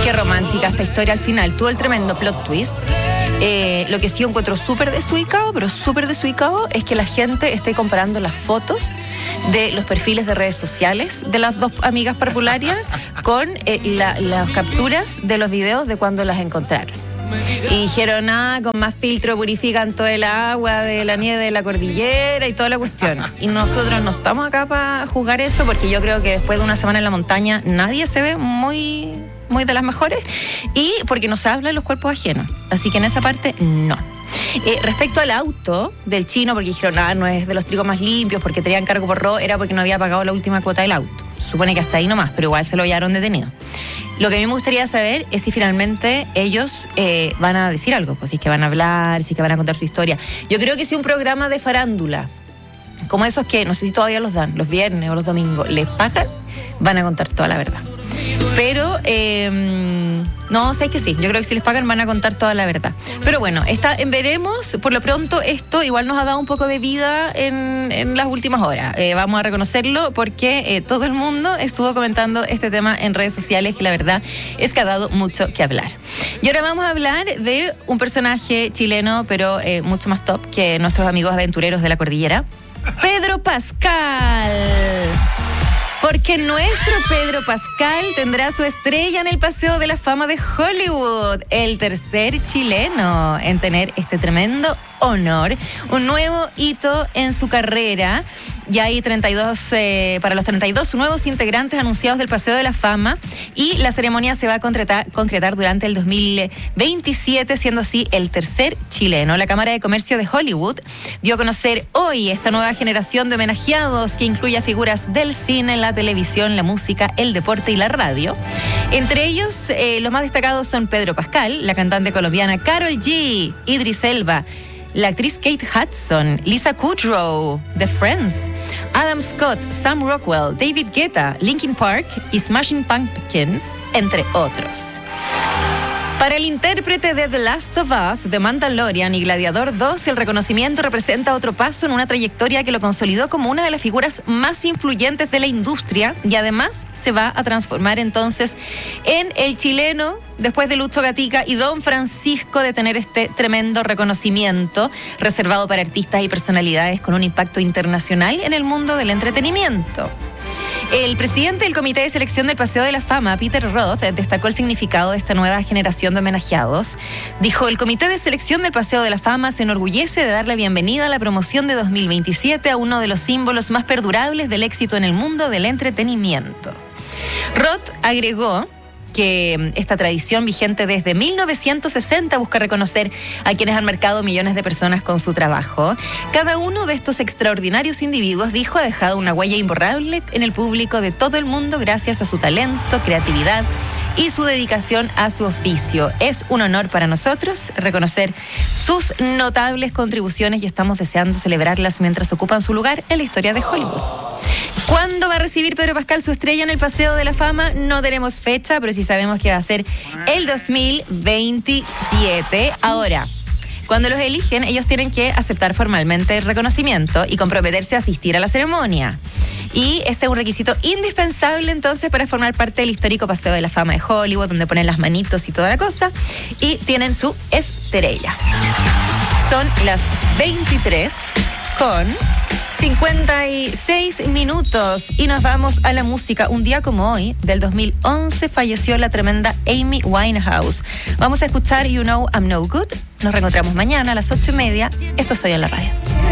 Qué romántica esta historia al final. Tuvo el tremendo plot twist. Lo que sí encuentro súper desubicado, pero súper desubicado, es que la gente esté comparando las fotos de los perfiles de redes sociales de las dos amigas parvularias con las capturas de los videos de cuando las encontraron. Y dijeron, con más filtro purifican todo el agua de la nieve de la cordillera y toda la cuestión. Y nosotros no estamos acá para juzgar eso, porque yo creo que después de una semana en la montaña nadie se ve muy de las mejores, y porque no se habla de los cuerpos ajenos. Así que en esa parte, no. Respecto al auto del chino, porque dijeron, no es de los trigos más limpios, porque tenían cargo por robo, era porque no había pagado la última cuota del auto. Supone que hasta ahí nomás, pero igual se lo hallaron detenido. Lo que a mí me gustaría saber es si finalmente ellos van a decir algo, pues si es que van a hablar, si es que van a contar su historia. Yo creo que si un programa de farándula, como esos que no sé si todavía los dan, los viernes o los domingos, les pagan, van a contar toda la verdad. Pero, no, sé que sí, yo creo que si les pagan van a contar toda la verdad. Pero bueno, veremos, por lo pronto esto igual nos ha dado un poco de vida en las últimas horas. Vamos a reconocerlo porque todo el mundo estuvo comentando este tema en redes sociales, que la verdad es que ha dado mucho que hablar. Y ahora vamos a hablar de un personaje chileno, pero mucho más top que nuestros amigos aventureros de la cordillera, Pedro Pascal. Porque nuestro Pedro Pascal tendrá su estrella en el Paseo de la Fama de Hollywood, el tercer chileno en tener este tremendo honor, un nuevo hito en su carrera. Ya hay 32 para los 32 nuevos integrantes anunciados del Paseo de la Fama, y la ceremonia se va a concretar durante el 2027, siendo así el tercer chileno. La Cámara de Comercio de Hollywood dio a conocer hoy esta nueva generación de homenajeados, que incluye a figuras del cine, la televisión, la música, el deporte y la radio. Entre ellos, los más destacados son Pedro Pascal, la cantante colombiana Karol G, Idris Elba, la actriz Kate Hudson, Lisa Kudrow, The Friends, Adam Scott, Sam Rockwell, David Guetta, Linkin Park y Smashing Pumpkins, entre otros. Para el intérprete de The Last of Us, The Mandalorian y Gladiador 2, el reconocimiento representa otro paso en una trayectoria que lo consolidó como una de las figuras más influyentes de la industria, y además se va a transformar entonces en el chileno, después de Lucho Gatica y Don Francisco, de tener este tremendo reconocimiento reservado para artistas y personalidades con un impacto internacional en el mundo del entretenimiento. El presidente del Comité de Selección del Paseo de la Fama, Peter Roth, destacó el significado de esta nueva generación de homenajeados. Dijo, el Comité de Selección del Paseo de la Fama se enorgullece de dar la bienvenida a la promoción de 2027 a uno de los símbolos más perdurables del éxito en el mundo del entretenimiento. Roth agregó que esta tradición, vigente desde 1960, busca reconocer a quienes han marcado millones de personas con su trabajo. Cada uno de estos extraordinarios individuos, dijo, ha dejado una huella imborrable en el público de todo el mundo gracias a su talento, creatividad y su dedicación a su oficio. Es un honor para nosotros reconocer sus notables contribuciones y estamos deseando celebrarlas mientras ocupan su lugar en la historia de Hollywood. ¿Cuándo va a recibir Pedro Pascal su estrella en el Paseo de la Fama? No tenemos fecha, pero sí sabemos que va a ser el 2027. Ahora, cuando los eligen, ellos tienen que aceptar formalmente el reconocimiento y comprometerse a asistir a la ceremonia. Y este es un requisito indispensable entonces para formar parte del histórico Paseo de la Fama de Hollywood, donde ponen las manitos y toda la cosa, y tienen su estrella. Son las 23:56 y nos vamos a la música. Un día como hoy, del 2011, falleció la tremenda Amy Winehouse. Vamos a escuchar You Know I'm No Good. Nos reencontramos mañana a las 8:30. Esto es Hoy en la Radio.